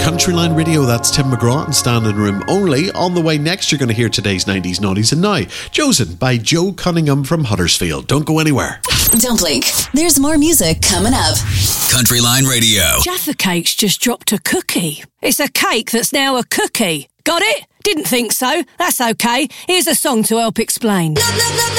Countryline Radio, that's Tim McGraw and Standing Room Only. On the way next, you're going to hear today's 90s Naughties and Now. Chosen by Joe Cunningham from Huddersfield. Don't go anywhere. Don't blink. There's more music coming up. Countryline Radio. Jaffa Cakes just dropped a cookie. It's a cake that's now a cookie. Got it? Didn't think so. That's okay. Here's a song to help explain.